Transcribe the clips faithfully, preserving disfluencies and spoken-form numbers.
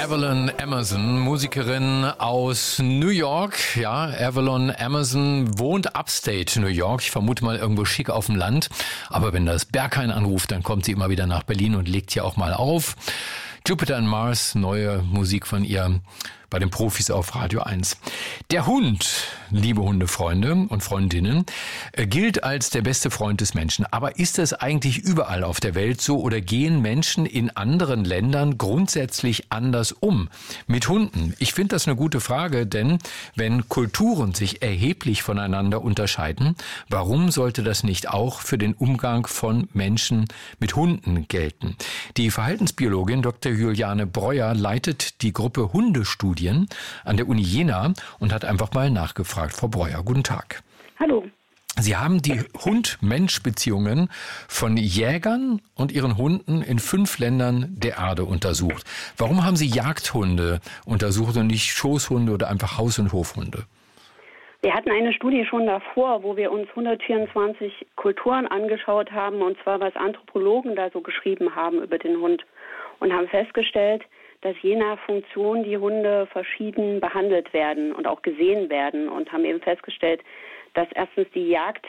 Evelyn Emerson, Musikerin aus New York. Ja, Evelyn Emerson wohnt upstate New York. Ich vermute mal irgendwo schick auf dem Land. Aber wenn das Berghain anruft, dann kommt sie immer wieder nach Berlin und legt hier auch mal auf. Jupiter and Mars, neue Musik von ihr bei den Profis auf Radio eins. Der Hund, liebe Hundefreunde und Freundinnen, gilt als der beste Freund des Menschen. Aber ist das eigentlich überall auf der Welt so oder gehen Menschen in anderen Ländern grundsätzlich anders um mit Hunden? Ich finde das eine gute Frage, denn wenn Kulturen sich erheblich voneinander unterscheiden, warum sollte das nicht auch für den Umgang von Menschen mit Hunden gelten? Die Verhaltensbiologin Doktor Juliane Breuer leitet die Gruppe Hundestudien an der Uni Jena und hat einfach mal nachgefragt. Frau Breuer, guten Tag. Hallo. Sie haben die Hund-Mensch-Beziehungen von Jägern und ihren Hunden in fünf Ländern der Erde untersucht. Warum haben Sie Jagdhunde untersucht und nicht Schoßhunde oder einfach Haus- und Hofhunde? Wir hatten eine Studie schon davor, wo wir uns hundertvierundzwanzig Kulturen angeschaut haben, und zwar was Anthropologen da so geschrieben haben über den Hund, und haben festgestellt, dass je nach Funktion die Hunde verschieden behandelt werden und auch gesehen werden, und haben eben festgestellt, dass erstens die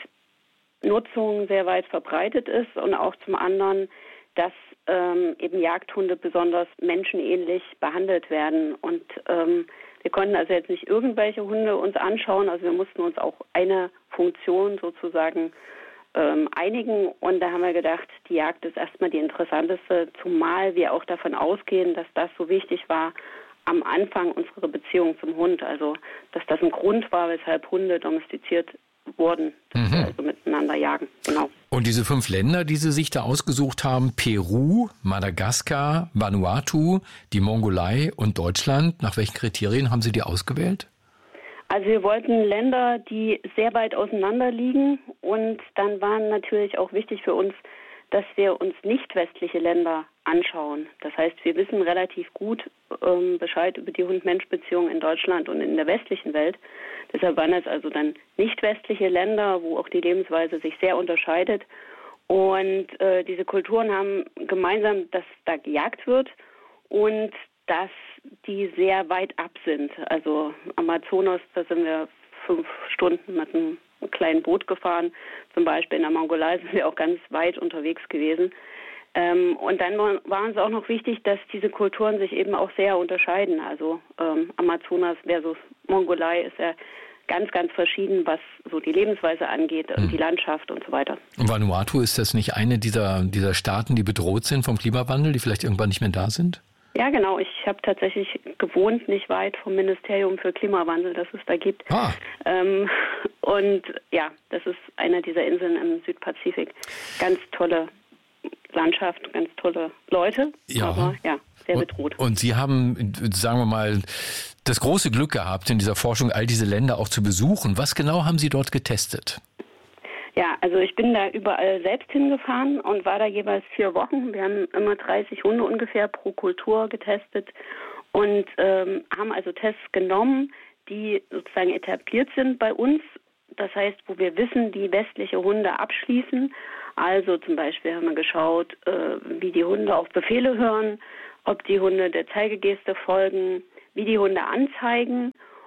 Jagdnutzung sehr weit verbreitet ist und auch zum anderen, dass ähm, eben Jagdhunde besonders menschenähnlich behandelt werden. Und ähm, wir konnten also jetzt nicht irgendwelche Hunde uns anschauen, also wir mussten uns auch eine Funktion sozusagen ähm, einigen, und da haben wir gedacht, die Jagd ist erstmal die interessanteste, zumal wir auch davon ausgehen, dass das so wichtig war am Anfang unserer Beziehung zum Hund, also dass das ein Grund war, weshalb Hunde domestiziert wurden, dass wir also miteinander jagen. Genau. Und diese fünf Länder, die Sie sich da ausgesucht haben, Peru, Madagaskar, Vanuatu, die Mongolei und Deutschland, nach welchen Kriterien haben Sie die ausgewählt? Also wir wollten Länder, die sehr weit auseinander liegen, und dann war natürlich auch wichtig für uns, dass wir uns nicht westliche Länder anschauen. Das heißt, wir wissen relativ gut ähm, Bescheid über die Hund-Mensch-Beziehung in Deutschland und in der westlichen Welt. Deshalb waren es also dann nicht westliche Länder, wo auch die Lebensweise sich sehr unterscheidet. Und äh, diese Kulturen haben gemeinsam, dass da gejagt wird und dass die sehr weit ab sind. Also Amazonas, da sind wir fünf Stunden mit einem kleinen Boot gefahren. Zum Beispiel in der Mongolei sind wir auch ganz weit unterwegs gewesen. Ähm, und dann war, war uns auch noch wichtig, dass diese Kulturen sich eben auch sehr unterscheiden. Also ähm, Amazonas versus Mongolei ist ja ganz, ganz verschieden, was so die Lebensweise angeht und hm. die Landschaft und so weiter. Und Vanuatu, ist das nicht eine dieser, dieser Staaten, die bedroht sind vom Klimawandel, die vielleicht irgendwann nicht mehr da sind? Ja, genau. Ich habe tatsächlich gewohnt, nicht weit vom Ministerium für Klimawandel, das es da gibt. Ah. Ähm, und ja, das ist eine dieser Inseln im Südpazifik. Ganz tolle Landschaft, ganz tolle Leute, ja. aber ja, sehr bedroht. Und, und Sie haben, sagen wir mal, das große Glück gehabt, in dieser Forschung all diese Länder auch zu besuchen. Was genau haben Sie dort getestet? Ja, also ich bin da überall selbst hingefahren und war da jeweils vier Wochen. Wir haben immer dreißig Hunde ungefähr pro Kultur getestet und ähm, haben also Tests genommen, die sozusagen etabliert sind bei uns. Das heißt, wo wir wissen, die westliche Hunde abschließen. Also zum Beispiel haben wir geschaut, äh, wie die Hunde auf Befehle hören, ob die Hunde der Zeigegeste folgen, wie die Hunde anzeigen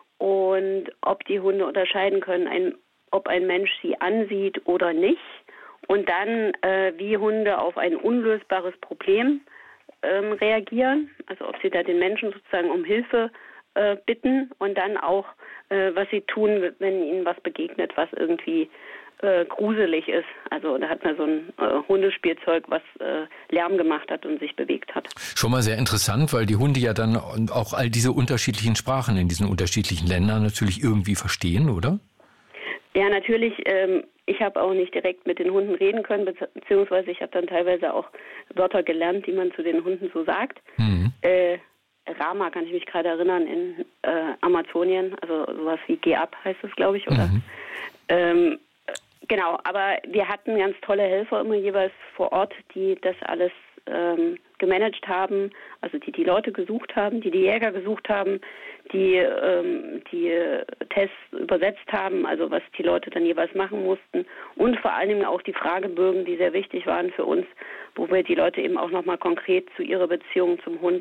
und ob die Hunde unterscheiden können, ein ob ein Mensch sie ansieht oder nicht, und dann, äh, wie Hunde auf ein unlösbares Problem ähm, reagieren, also ob sie da den Menschen sozusagen um Hilfe äh, bitten, und dann auch, äh, was sie tun, wenn ihnen was begegnet, was irgendwie äh, gruselig ist. Also da hat man so ein äh, Hundespielzeug, was äh, Lärm gemacht hat und sich bewegt hat. Schon mal sehr interessant, weil die Hunde ja dann auch all diese unterschiedlichen Sprachen in diesen unterschiedlichen Ländern natürlich irgendwie verstehen, oder? Ja, natürlich. Ähm, ich habe auch nicht direkt mit den Hunden reden können, beziehungsweise ich habe dann teilweise auch Wörter gelernt, die man zu den Hunden so sagt. Mhm. Äh, Rama kann ich mich gerade erinnern in äh, Amazonien, also sowas wie Geh ab heißt es, glaube ich, oder? Mhm. Ähm, genau, aber wir hatten ganz tolle Helfer immer jeweils vor Ort, die das alles ähm, gemanagt haben, also die die Leute gesucht haben, die die Jäger gesucht haben, die ähm, die Tests übersetzt haben, also was die Leute dann jeweils machen mussten, und vor allen Dingen auch die Fragebögen, die sehr wichtig waren für uns, wo wir die Leute eben auch nochmal konkret zu ihrer Beziehung zum Hund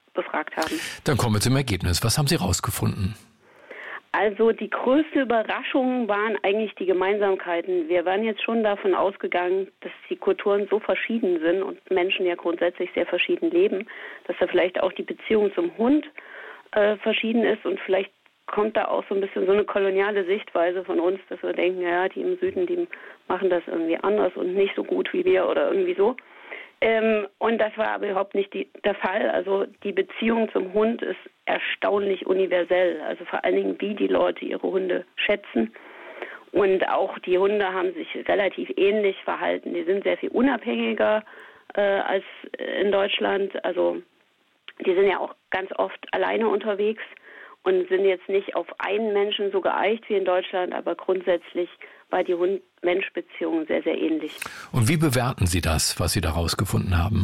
befragt haben. Dann kommen wir zum Ergebnis. Was haben Sie rausgefunden? Also die größte Überraschung waren eigentlich die Gemeinsamkeiten. Wir waren jetzt schon davon ausgegangen, dass die Kulturen so verschieden sind und Menschen ja grundsätzlich sehr verschieden leben, dass da vielleicht auch die Beziehung zum Hund äh, verschieden ist und vielleicht kommt da auch so ein bisschen so eine koloniale Sichtweise von uns, dass wir denken, ja, die im Süden, die machen das irgendwie anders und nicht so gut wie wir oder irgendwie so. Ähm, und das war aber überhaupt nicht die, der Fall. Also die Beziehung zum Hund ist erstaunlich universell. Also vor allen Dingen, wie die Leute ihre Hunde schätzen. Und auch die Hunde haben sich relativ ähnlich verhalten. Die sind sehr viel unabhängiger äh, als in Deutschland. Also die sind ja auch ganz oft alleine unterwegs und sind jetzt nicht auf einen Menschen so geeicht wie in Deutschland, aber grundsätzlich war die Hund-Mensch-Beziehung sehr, sehr ähnlich. Und wie bewerten Sie das, was Sie da rausgefunden haben?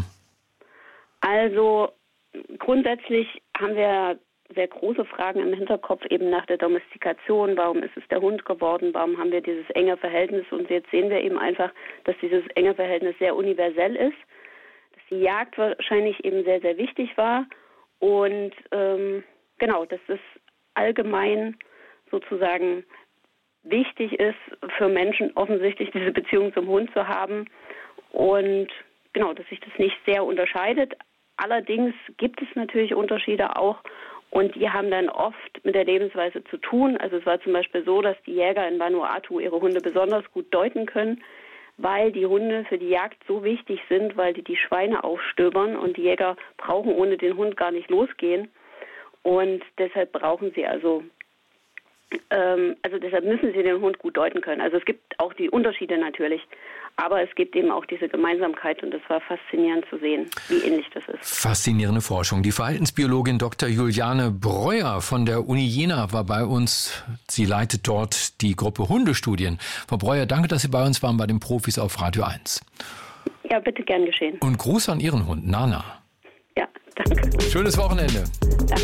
Also grundsätzlich haben wir sehr große Fragen im Hinterkopf eben nach der Domestikation. Warum ist es der Hund geworden? Warum haben wir dieses enge Verhältnis? Und jetzt sehen wir eben einfach, dass dieses enge Verhältnis sehr universell ist, dass die Jagd wahrscheinlich eben sehr, sehr wichtig war und ähm, genau, dass es allgemein sozusagen wichtig ist für Menschen offensichtlich diese Beziehung zum Hund zu haben und genau, dass sich das nicht sehr unterscheidet. Allerdings gibt es natürlich Unterschiede auch und die haben dann oft mit der Lebensweise zu tun. Also es war zum Beispiel so, dass die Jäger in Vanuatu ihre Hunde besonders gut deuten können, weil die Hunde für die Jagd so wichtig sind, weil die die Schweine aufstöbern und die Jäger brauchen ohne den Hund gar nicht losgehen. Und deshalb brauchen sie also, ähm, also deshalb müssen sie den Hund gut deuten können. Also es gibt auch die Unterschiede natürlich, aber es gibt eben auch diese Gemeinsamkeit und es war faszinierend zu sehen, wie ähnlich das ist. Faszinierende Forschung. Die Verhaltensbiologin Doktor Juliane Breuer von der Uni Jena war bei uns. Sie leitet dort die Gruppe Hundestudien. Frau Breuer, danke, dass Sie bei uns waren bei den Profis auf Radio eins. Ja, bitte gern geschehen. Und Gruß an Ihren Hund, Nana. Ja, danke. Schönes Wochenende. Danke.